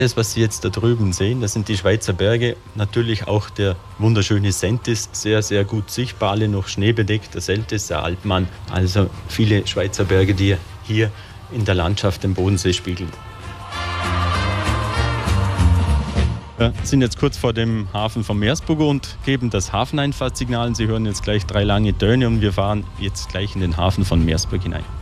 Das, was Sie jetzt da drüben sehen, das sind die Schweizer Berge. Natürlich auch der wunderschöne Sentis, sehr, sehr gut sichtbar, alle noch schneebedeckt. Der Sentis, der Alpmann, also viele Schweizer Berge, die hier in der Landschaft den Bodensee spiegeln. Wir sind jetzt kurz vor dem Hafen von Meersburg und geben das Hafeneinfahrtssignal. Sie hören jetzt gleich 3 lange Töne und wir fahren jetzt gleich in den Hafen von Meersburg hinein.